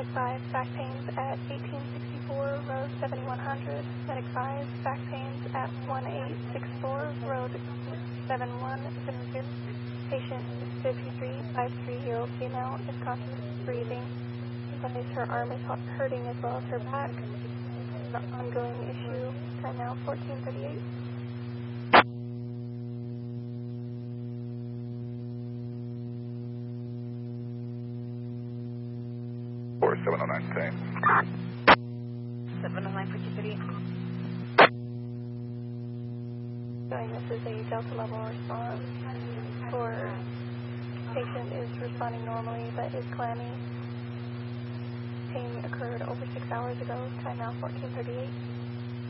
Medic 5, back pains at 1864, road 7100. Medic 5, back pains at 1864, road 7100. Patient 53-year-old female, incontinent breathing. Advise her arm is hurting as well as her back. An ongoing issue. Time now 14:38. 709, same. 709 for 238. Showing this is a delta level response for patient is responding normally but is clammy. Pain occurred over 6 hours ago. Time now 14:38.